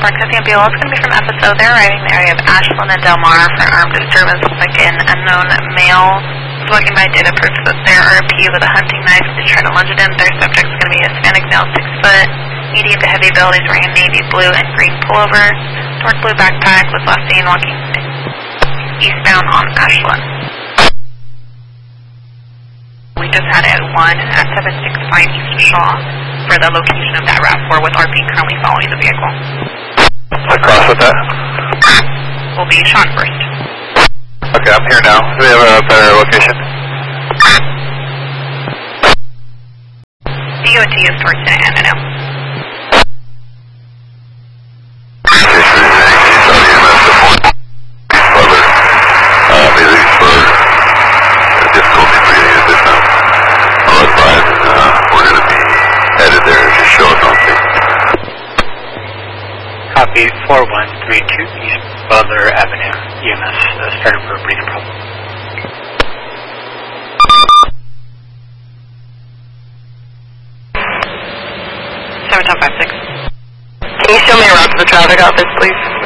Park City and Buell. It's going to be from FSO. They're arriving in the area of Ashland and Del Mar for armed disturbance. Looks like an unknown male is walking by. Data proves that their RP with a hunting knife to try to lunge it in. Their subject's going to be a Hispanic male, 6 foot, medium to heavy build. He's wearing a navy blue and green pullover, dark blue backpack, was last seen walking eastbound on Ashland. We just had a 1 at 765 East Shaw for the location of that RAV4 with RP currently following the vehicle. Across with that? Will be Sean first. Okay, I'm here now. Do we have a better location? DOT is towards Santa Ana now. Copy 4132 East Butler Avenue, EMS, started for a breathing problem. Seven top 56. Can you show me a route to the traffic office, please?